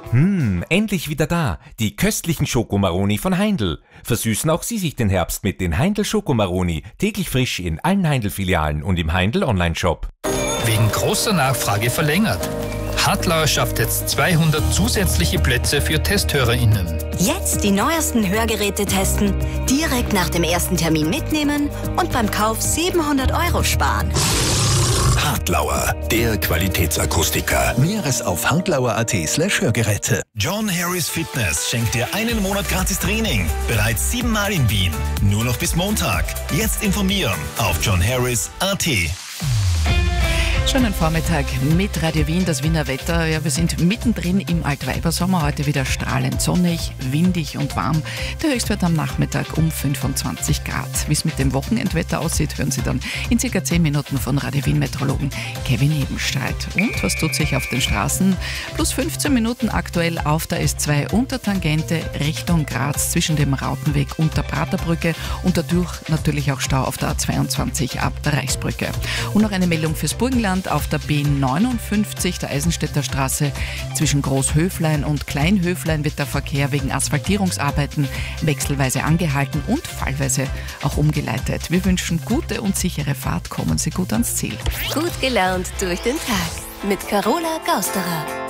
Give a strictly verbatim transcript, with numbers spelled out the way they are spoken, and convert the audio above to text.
Hm, endlich wieder da. Die köstlichen Schokomaroni von Heindl. Versüßen auch Sie sich den Herbst mit den Heindl Schokomaroni. Täglich frisch in allen Heindl-Filialen und im Heindl Online-Shop. Wegen großer Nachfrage verlängert. Hartlauer schafft jetzt zweihundert zusätzliche Plätze für TesthörerInnen. Jetzt die neuesten Hörgeräte testen, direkt nach dem ersten Termin mitnehmen und beim Kauf siebenhundert Euro sparen. Hartlauer, der Qualitätsakustiker. Näheres auf hartlauer.at slash Hörgeräte. John Harris Fitness schenkt dir einen Monat gratis Training. Bereits siebenmal in Wien. Nur noch bis Montag. Jetzt informieren auf john harris punkt a t. Schönen Vormittag mit Radio Wien, das Wiener Wetter. Ja, wir sind mittendrin im Altweibersommer, heute wieder strahlend sonnig, windig und warm. Der Höchstwert am Nachmittag um fünfundzwanzig Grad. Wie es mit dem Wochenendwetter aussieht, hören Sie dann in circa zehn Minuten von Radio Wien-Meteorologen Kevin Ebenstreit. Und was tut sich auf den Straßen? Plus fünfzehn Minuten aktuell auf der S zwei Untertangente Richtung Graz zwischen dem Rautenweg und der Praterbrücke und dadurch natürlich auch Stau auf der A zweiundzwanzig ab der Reichsbrücke. Und noch eine Meldung fürs Burgenland. Auf der B neunundfünfzig der Eisenstädter Straße zwischen Großhöflein und Kleinhöflein wird der Verkehr wegen Asphaltierungsarbeiten wechselweise angehalten und fallweise auch umgeleitet. Wir wünschen gute und sichere Fahrt. Kommen Sie gut ans Ziel. Gut gelaunt durch den Tag mit Carola Gausterer.